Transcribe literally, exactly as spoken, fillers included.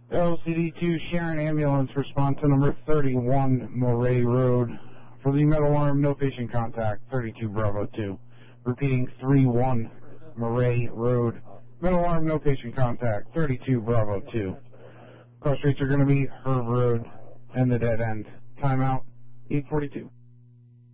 L C D two Sharon Ambulance, respond to number thirty-one Moray Road. For the metal arm, no patient contact, thirty-two Bravo two. Repeating, three one Moray Road. Metal arm, no patient contact, thirty-two Bravo two. Cross streets are going to be Herb Road and the dead end. Timeout, eight forty-two.